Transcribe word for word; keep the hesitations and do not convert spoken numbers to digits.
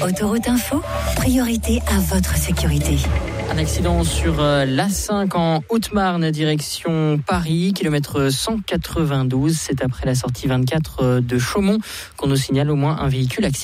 Autoroute Info, priorité à votre sécurité. Un accident sur l'A cinq en Haute-Marne, direction Paris, kilomètre cent quatre-vingt-douze. C'est après la sortie vingt-quatre de Chaumont qu'on nous signale au moins un véhicule accidenté.